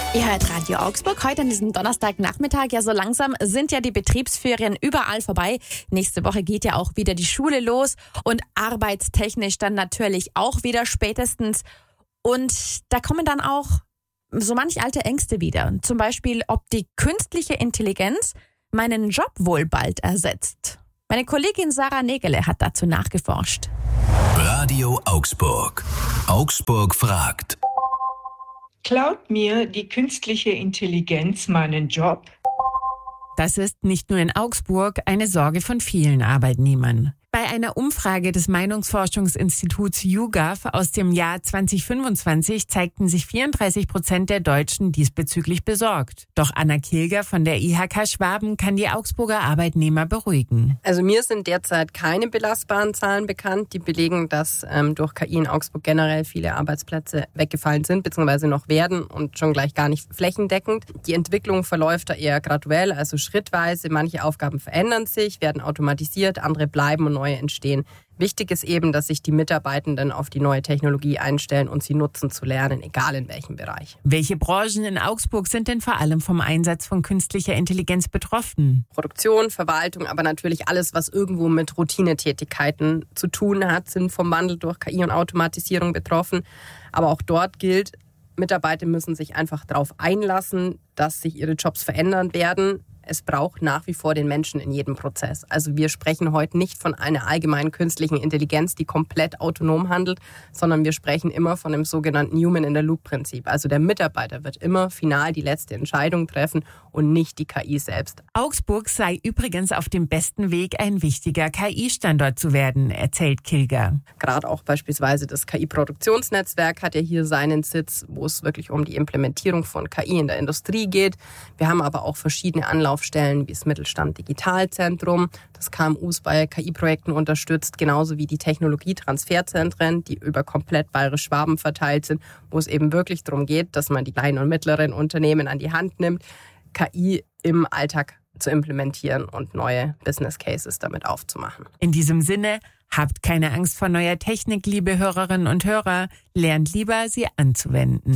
Ihr hört Radio Augsburg heute an diesem Donnerstagnachmittag. Ja, so langsam sind ja die Betriebsferien überall vorbei. Nächste Woche geht ja auch wieder die Schule los und arbeitstechnisch dann natürlich auch wieder spätestens. Und da kommen dann auch so manch alte Ängste wieder. Zum Beispiel, ob die künstliche Intelligenz meinen Job wohl bald ersetzt. Meine Kollegin Sarah Nägele hat dazu nachgeforscht. Radio Augsburg. Augsburg fragt. Klaut mir die künstliche Intelligenz meinen Job? Das ist nicht nur in Augsburg eine Sorge von vielen Arbeitnehmern. Bei einer Umfrage des Meinungsforschungsinstituts YouGov aus dem Jahr 2025 zeigten sich 34% der Deutschen diesbezüglich besorgt. Doch Anna Kilger von der IHK Schwaben kann die Augsburger Arbeitnehmer beruhigen. Also mir sind derzeit keine belastbaren Zahlen bekannt, die belegen, dass durch KI in Augsburg generell viele Arbeitsplätze weggefallen sind bzw. noch werden und schon gleich gar nicht flächendeckend. Die Entwicklung verläuft da eher graduell, also schrittweise. Manche Aufgaben verändern sich, werden automatisiert, andere bleiben und neue entstehen. Wichtig ist eben, dass sich die Mitarbeitenden auf die neue Technologie einstellen und sie nutzen zu lernen, egal in welchem Bereich. Welche Branchen in Augsburg sind denn vor allem vom Einsatz von künstlicher Intelligenz betroffen? Produktion, Verwaltung, aber natürlich alles, was irgendwo mit Routinetätigkeiten zu tun hat, sind vom Wandel durch KI und Automatisierung betroffen. Aber auch dort gilt, Mitarbeiter müssen sich einfach darauf einlassen, dass sich ihre Jobs verändern werden. Es braucht nach wie vor den Menschen in jedem Prozess. Also wir sprechen heute nicht von einer allgemeinen künstlichen Intelligenz, die komplett autonom handelt, sondern wir sprechen immer von dem sogenannten Human-in-the-Loop-Prinzip. Also der Mitarbeiter wird immer final die letzte Entscheidung treffen und nicht die KI selbst. Augsburg sei übrigens auf dem besten Weg, ein wichtiger KI-Standort zu werden, erzählt Kilger. Gerade auch beispielsweise das KI-Produktionsnetzwerk hat ja hier seinen Sitz, wo es wirklich um die Implementierung von KI in der Industrie geht. Wir haben aber auch verschiedene Anlaufstellen wie das Mittelstand Digitalzentrum, das KMUs bei KI-Projekten unterstützt, genauso wie die Technologietransferzentren, die über komplett Bayerisch-Schwaben verteilt sind, wo es eben wirklich darum geht, dass man die kleinen und mittleren Unternehmen an die Hand nimmt, KI im Alltag zu implementieren und neue Business Cases damit aufzumachen. In diesem Sinne, habt keine Angst vor neuer Technik, liebe Hörerinnen und Hörer, lernt lieber, sie anzuwenden.